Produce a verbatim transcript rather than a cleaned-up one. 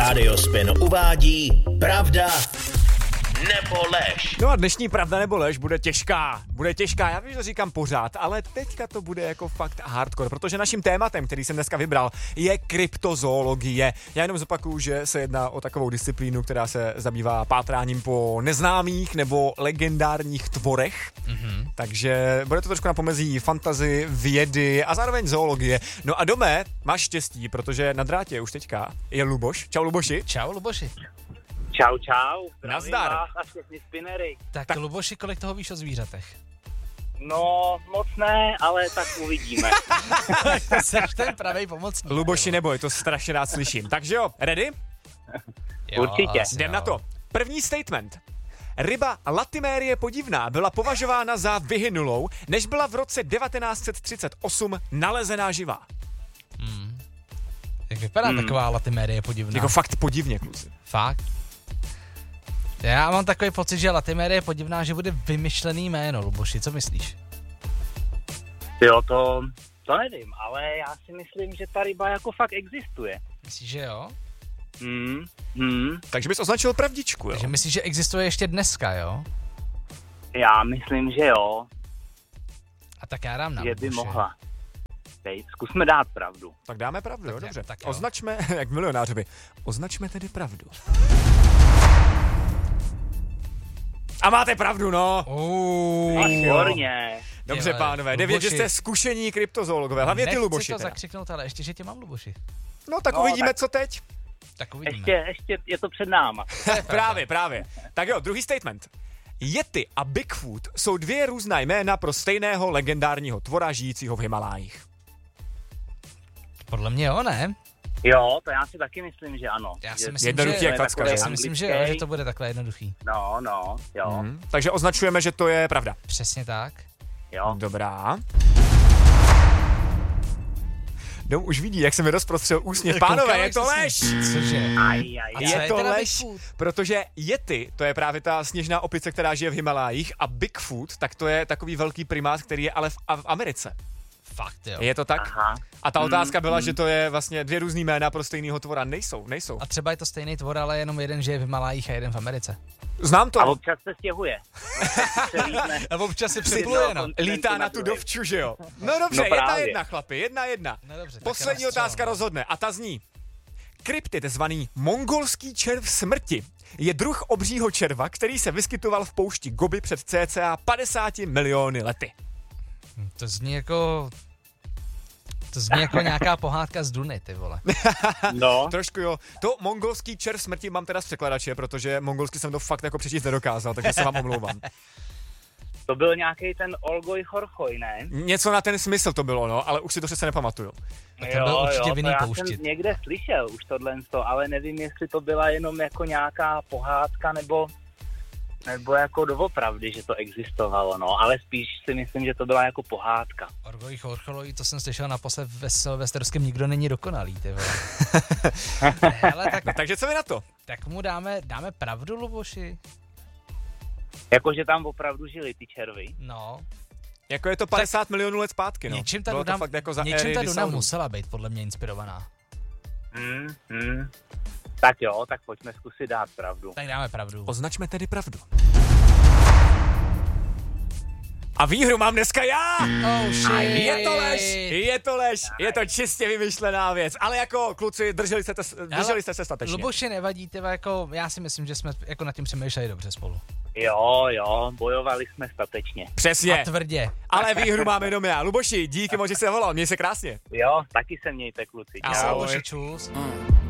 Rádio Spin uvádí pravda nebo lež. No a dnešní pravda nebo lež bude těžká. Bude těžká, já vím, že to říkám pořád, ale teďka to bude jako fakt hardcore, protože naším tématem, který jsem dneska vybral, je kryptozoologie. Já jenom zopakuju, že se jedná o takovou disciplínu, která se zabývá pátráním po neznámých nebo legendárních tvorech. Mm-hmm. Takže bude to trošku na pomezí fantasy, vědy a zároveň zoologie. No a Dome, máš štěstí, protože na drátě už teďka je Luboš. Čau Luboši. Čau Luboši. Čau, čau. Nazdar. Vás a všechny spinery. Tak, tak Luboši, kolik toho víš o zvířatech? No, moc ne, ale tak uvidíme. Seš ten pravej pomocník. Luboši, neboj, to strašně rád slyším. Takže jo, ready? Jo, Určitě. Jdem na to. První statement. Ryba Latimérie podivná byla považována za vyhynulou, než byla v roce devatenáct set třicet osm nalezená živá. Hmm. Jak vypadá hmm. taková Latimérie podivná? Jako fakt podivně, kluci. Fakt? Já mám takový pocit, že Latimérie podivná, že bude vymyšlený jméno, Luboši, co myslíš? Jo, to, to nevím, ale já si myslím, že ta ryba jako fakt existuje. Myslíš, že jo? Hmm, hmm. Takže bys označil pravdičku, jo? Takže myslíš, že existuje ještě dneska, jo? Já myslím, že jo, A tak já dám na že by Luboše. mohla. Dej, zkusme dát pravdu. Tak dáme pravdu, Tak jo, ne, dobře. tak jo. Označme, jak milionářovi, označme tedy pravdu. A máte pravdu, no. Uuu. Výborně. Dobře, Tyhle, pánové, devět, že Luboši. jste zkušení kryptozoologové, hlavně ty Nechci Luboši to teda. zakřiknout, ale ještě, že tě mám, Luboši. No tak No, uvidíme, tak- co teď. Tak uvidíme. Ještě, ještě je to před náma. Právě, právě. Tak jo, druhý statement. Yeti a Bigfoot jsou dvě různá jména pro stejného legendárního tvora žijícího v Himalájích. Podle mě jo, ne? Jo, to já si taky myslím, že ano. Já si Že- myslím, Jednoduchý že, jak facka, takový že? já si myslím, že jo, anglický. že to bude takhle jednoduchý. No, no, jo, Mhm. Takže označujeme, že to je pravda. Přesně tak. jo. Dobrá. No, už vidí, jak se mi rozprostřel úsměv. Koukám, Pánové, je jak to se lež! směje. Cože? Aj, aj, A aj. co Je je to teda lež, Bigfoot? protože Yeti, to je právě ta sněžná opice, která žije v Himalájích, a Bigfoot, tak to je takový velký primát, který je ale v, a v Americe. Fakt, jo. Je to tak? Aha. A ta otázka byla, mm. že to je vlastně dvě různý jména pro stejného tvora. Nejsou, nejsou. A třeba je to stejný tvor, ale jenom jeden žije v Himalájích a jeden v Americe. Znám A to. občas se stěhuje. Se lídne. A občas si připluje, no. Lítá na tu dovču, že jo? No dobře, No jedna právě. jedna, chlapi, jedna jedna. No dobře, tak Poslední já otázka střelám. rozhodne a ta zní. Kryptid zvaný mongolský červ smrti je druh obřího červa, který se vyskytoval v poušti Gobi před cca padesáti miliony lety. To zní jako... To zní jako nějaká pohádka z Duny, ty vole. No, Trošku jo. To mongolský červ smrti mám teda z překladače, protože mongolsky jsem to fakt jako přečíst nedokázal, takže se vám omlouvám. to byl nějaký ten Olgoj Chorchoj, ne? Něco na ten smysl to bylo, no, ale už si to přece nepamatuju. Tak to byl určitě to vinný já pouštit. jsem někde slyšel už tohle, ale nevím, jestli to byla jenom jako nějaká pohádka, nebo, nebo jako doopravdy, že to existovalo, no, ale spíš si myslím, že to byla jako pohádka. Orgoj Chorcholojí, to jsem slyšel naposled ve Silvesterském Nikdo není dokonalý, ty vole. Hele, tak, No, takže co vy na to? tak mu dáme, dáme pravdu, Luboši? Jakože tam opravdu žili ty červy. No. Jako je to padesát milionů let zpátky, no. Něčím ta Bylo to Duna, fakt jako za něčím éry ta Duna dinosaurů. musela být podle mě inspirovaná. Hmm, hmm. Tak jo, tak pojďme zkusit dát pravdu. Tak dáme pravdu. Označme tedy pravdu. A výhru mám dneska já! Oh shit. Je to lež, je to lež, je to čistě vymyšlená věc, ale jako kluci, drželi jste, drželi jste se statečně. Luboši, nevadí, tyva, jako, já si myslím, že jsme jako nad tím přemýšleli dobře spolu. Jo, jo, bojovali jsme statečně. Přesně, A tvrdě. ale výhru máme jenom já. Luboši, díky moc, že jsi volal, měj se krásně. Jo, taky se mějte, kluci. Ahoj. Ahoj. Luboši, čus.